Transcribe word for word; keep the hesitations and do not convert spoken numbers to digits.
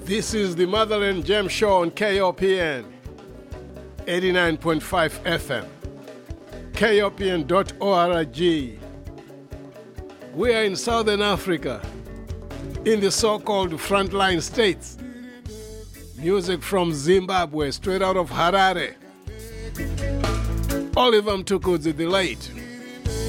This is the Motherland Jam Show on K O P N eighty-nine point five F M, K O P N dot org. We are in Southern Africa, in the so-called frontline states. Music from Zimbabwe, straight out of Harare. Oliver Mtukudzi the late.